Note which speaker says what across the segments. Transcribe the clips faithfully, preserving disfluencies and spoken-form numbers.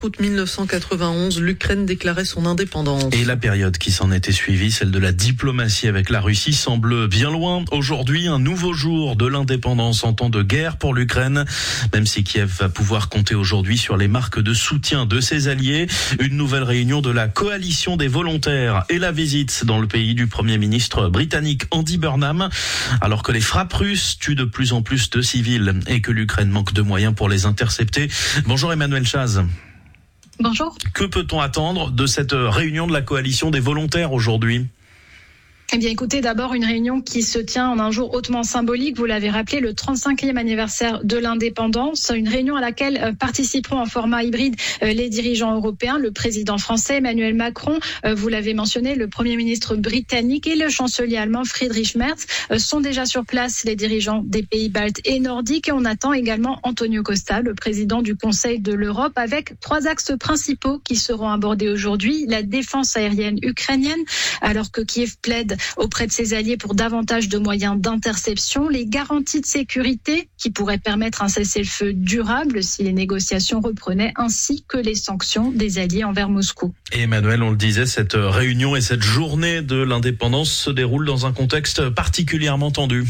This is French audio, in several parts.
Speaker 1: août mille neuf cent quatre-vingt-onze, l'Ukraine déclarait son indépendance.
Speaker 2: Et la période qui s'en était suivie, celle de la diplomatie avec la Russie, semble bien loin. Aujourd'hui, un nouveau jour de l'indépendance en temps de guerre pour l'Ukraine. Même si Kiev va pouvoir compter aujourd'hui sur les marques de soutien de ses alliés, une nouvelle réunion de la coalition des volontaires et la visite dans le pays du Premier ministre britannique Andy Burnham. Alors que les frappes russes tuent de plus en plus de civils et que l'Ukraine manque de moyens pour les intercepter. Bonjour Emmanuel Chaz.
Speaker 3: Bonjour.
Speaker 2: Que peut-on attendre de cette réunion de la coalition des volontaires aujourd'hui ?
Speaker 3: Eh bien, écoutez, d'abord, une réunion qui se tient en un jour hautement symbolique. Vous l'avez rappelé, le trente-cinquième anniversaire de l'indépendance. Une réunion à laquelle participeront en format hybride les dirigeants européens, le président français Emmanuel Macron, vous l'avez mentionné, le premier ministre britannique et le chancelier allemand Friedrich Merz. Sont déjà sur place les dirigeants des pays baltes et nordiques. Et on attend également Antonio Costa, le président du Conseil de l'Europe, avec trois axes principaux qui seront abordés aujourd'hui. La défense aérienne ukrainienne, alors que Kiev plaide auprès de ses alliés pour davantage de moyens d'interception, les garanties de sécurité qui pourraient permettre un cessez-le-feu durable si les négociations reprenaient, ainsi que les sanctions des alliés envers Moscou.
Speaker 2: Et Emmanuel, on le disait, cette réunion et cette journée de l'indépendance se déroulent dans un contexte particulièrement tendu.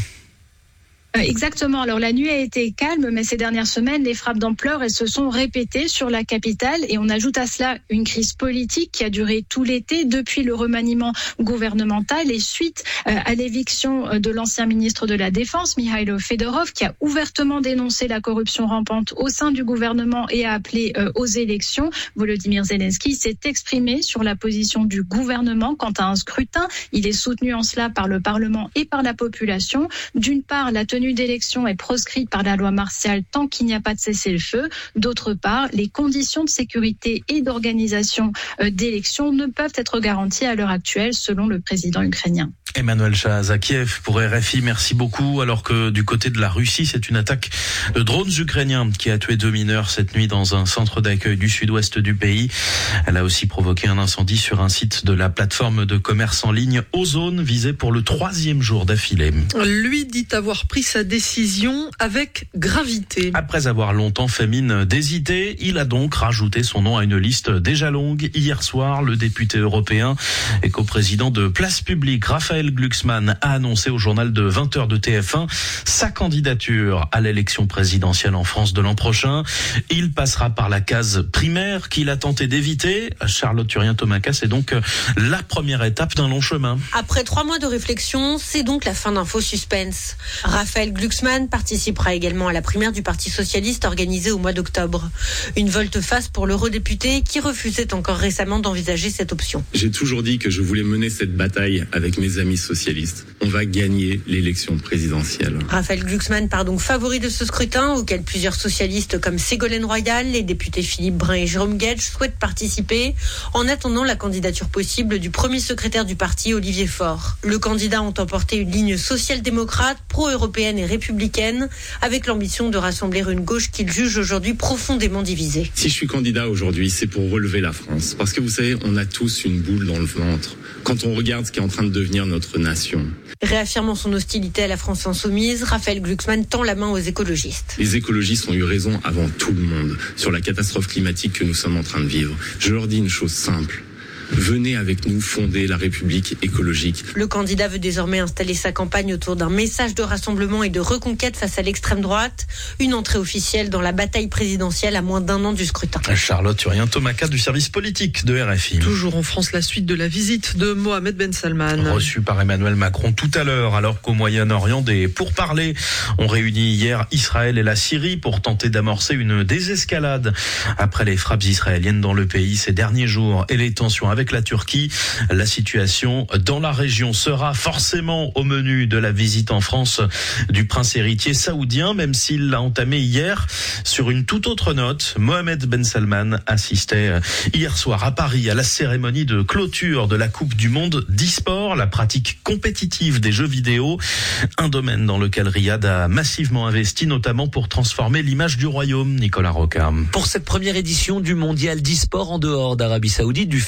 Speaker 3: Exactement. Alors la nuit a été calme, mais ces dernières semaines, les frappes d'ampleur, elles se sont répétées sur la capitale et on ajoute à cela une crise politique qui a duré tout l'été depuis le remaniement gouvernemental et suite à l'éviction de l'ancien ministre de la Défense, Mikhailo Fedorov, qui a ouvertement dénoncé la corruption rampante au sein du gouvernement et a appelé aux élections. Volodymyr Zelensky s'est exprimé sur la position du gouvernement quant à un scrutin. Il est soutenu en cela par le Parlement et par la population. D'une part, la tenue d'élection est proscrite par la loi martiale tant qu'il n'y a pas de cessez-le-feu. D'autre part, les conditions de sécurité et d'organisation d'élections ne peuvent être garanties à l'heure actuelle, selon le président ukrainien.
Speaker 2: Emmanuel Chaz à Kiev pour R F I, merci beaucoup. Alors que du côté de la Russie, c'est une attaque de drones ukrainiens qui a tué deux mineurs cette nuit dans un centre d'accueil du sud-ouest du pays. Elle a aussi provoqué un incendie sur un site de la plateforme de commerce en ligne Ozone, visé pour le troisième jour d'affilée.
Speaker 1: Lui dit avoir pris sa décision avec gravité.
Speaker 2: Après avoir longtemps fait mine d'hésiter, il a donc rajouté son nom à une liste déjà longue. Hier soir, le député européen et coprésident de Place Publique, Raphaël Glucksmann, a annoncé au journal de vingt heures de T F un sa candidature à l'élection présidentielle en France de l'an prochain. Il passera par la case primaire qu'il a tenté d'éviter. Charlotte Turien-Thomaca, c'est donc la première étape d'un long chemin.
Speaker 4: Après trois mois de réflexion, c'est donc la fin d'un faux suspense. Raphaël Glucksmann participera également à la primaire du Parti socialiste organisée au mois d'octobre. Une volte-face pour l'eurodéputé qui refusait encore récemment d'envisager cette option.
Speaker 5: J'ai toujours dit que je voulais mener cette bataille avec mes amis socialistes. On va gagner l'élection présidentielle.
Speaker 4: Raphaël Glucksmann part donc favori de ce scrutin auquel plusieurs socialistes comme Ségolène Royal, les députés Philippe Brun et Jérôme Guedj souhaitent participer en attendant la candidature possible du premier secrétaire du parti, Olivier Faure. Le candidat entend porter une ligne social-démocrate, pro-européenne et républicaine, avec l'ambition de rassembler une gauche qu'il juge aujourd'hui profondément divisée.
Speaker 5: Si je suis candidat aujourd'hui, c'est pour relever la France. Parce que vous savez, on a tous une boule dans le ventre quand on regarde ce qui est en train de devenir notre nation.
Speaker 4: Réaffirmant son hostilité à la France insoumise, Raphaël Glucksmann tend la main aux écologistes.
Speaker 5: Les écologistes ont eu raison avant tout le monde sur la catastrophe climatique que nous sommes en train de vivre. Je leur dis une chose simple. Venez avec nous fonder la République écologique.
Speaker 4: Le candidat veut désormais installer sa campagne autour d'un message de rassemblement et de reconquête face à l'extrême droite. Une entrée officielle dans la bataille présidentielle à moins d'un an du scrutin.
Speaker 2: Charlotte Turien-Thomaca du service politique de R F I.
Speaker 1: Toujours en France, la suite de la visite de Mohamed Ben Salman.
Speaker 2: Reçu par Emmanuel Macron tout à l'heure, alors qu'au Moyen-Orient, des pourparlers ont réuni hier Israël et la Syrie pour tenter d'amorcer une désescalade après les frappes israéliennes dans le pays ces derniers jours et les tensions avec la Turquie. La situation dans la région sera forcément au menu de la visite en France du prince héritier saoudien, même s'il l'a entamé hier sur une toute autre note. Mohamed Ben Salman assistait hier soir à Paris à la cérémonie de clôture de la Coupe du Monde d'e-sport, la pratique compétitive des jeux vidéo, un domaine dans lequel Riyad a massivement investi, notamment pour transformer l'image du royaume. Nicolas Roca.
Speaker 6: Pour cette première édition du mondial d'e-sport en dehors d'Arabie Saoudite, du fait de la guerre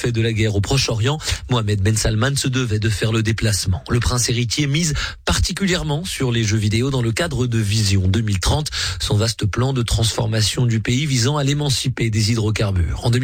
Speaker 6: guerre au Proche-Orient. Mohamed Ben Salman se devait de faire le déplacement. Le prince héritier mise particulièrement sur les jeux vidéo dans le cadre de Vision deux mille trente, son vaste plan de transformation du pays visant à l'émanciper des hydrocarbures. En